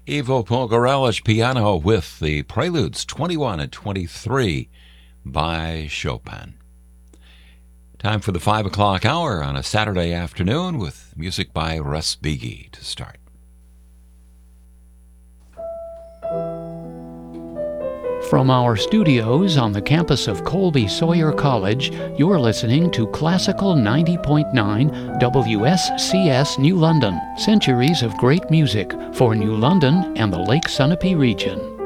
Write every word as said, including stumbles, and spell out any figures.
Ivo Pogorelich piano with the Preludes twenty-one and twenty-three by Chopin. Time for the five o'clock hour on a Saturday afternoon with music by Respighi to start. From our studios on the campus of Colby Sawyer College, you're listening to Classical ninety point nine W S C S New London. Centuries of great music for New London and the Lake Sunapee region.